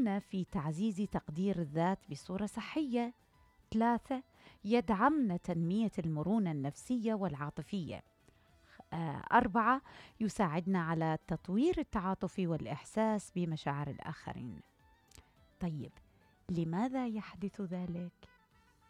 يساهمن في تعزيز تقدير الذات بصورة صحية. 3. يدعمن تنمية المرونة النفسية والعاطفية. 4. يساعدن على تطوير التعاطف والإحساس بمشاعر الآخرين. طيب، لماذا يحدث ذلك؟